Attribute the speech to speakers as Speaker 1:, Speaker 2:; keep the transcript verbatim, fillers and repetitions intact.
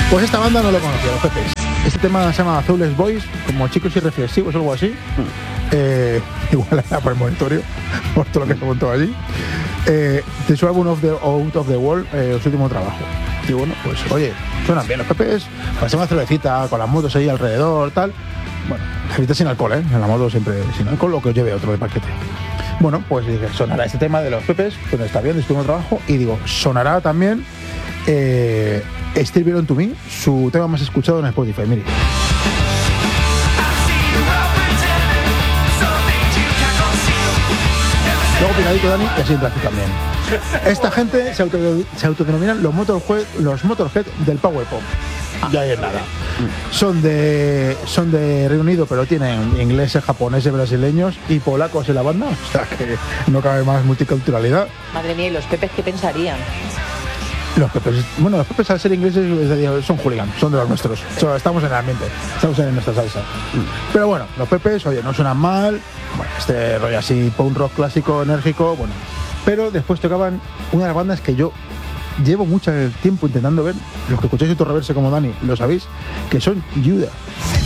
Speaker 1: Pues esta banda no lo conocía, los Pepes. Este tema se llama Azules Boys, como chicos irreflexivos o algo así. Eh, igual era por el monitorio, por todo lo que se montó allí. Eh, de su álbum of the, Out of the World, eh, su último trabajo. Y bueno, pues oye, suenan bien los Pepes. Pasemos una cervecita con las motos ahí alrededor, tal. Bueno, cervecita sin alcohol, ¿eh? En la moto siempre sin alcohol, o que os lleve otro de paquete. Bueno, pues dije, sonará este tema de los Pepes, pues está bien, de su último trabajo. Y digo, sonará también eh, Still Belong to Me, su tema más escuchado en Spotify. Mire. Luego picadito, Dani, y así entra aquí también. Esta gente se, auto, se autodenominan los Motorhead, los Motorhead del Power Pop. Ya hay nada. Son de son de Reino Unido, pero tienen ingleses, japoneses, brasileños y polacos en la banda. O sea que no cabe más multiculturalidad.
Speaker 2: Madre mía, ¿y los Pepes qué pensarían?
Speaker 1: Los Pepes, bueno, los Pepes al ser ingleses son hooligans, son de los nuestros. O sea, estamos en el ambiente, estamos en nuestra salsa. Pero bueno, los Pepes, oye, no suenan mal. Bueno, este rollo así, punk rock clásico, enérgico, bueno. Pero después tocaban una de las bandas que yo llevo mucho tiempo intentando ver. Los que escucháis otro reverse como Dani, lo sabéis, que son Judas.